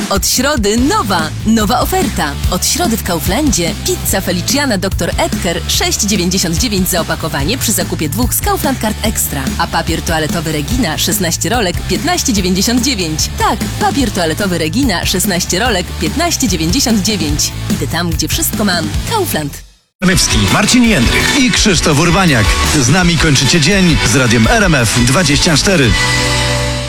Od środy nowa oferta. Od środy w Kauflandzie pizza Feliciana Dr. Edgar 6,99 za opakowanie przy zakupie 2 z Kaufland Card Extra. A papier toaletowy Regina 16 rolek 15,99. Tak, papier toaletowy Regina 16 rolek 15,99. Idę tam, gdzie wszystko mam. Kaufland. Rybski, Marcin Jędrych i Krzysztof Urbaniak. Z nami kończycie dzień z radiem RMF 24.